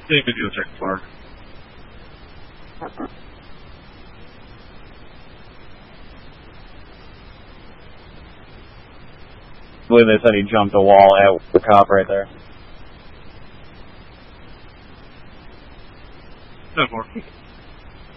Yeah, you could do the second floor. I believe they said he jumped a wall at the cop right there. No more.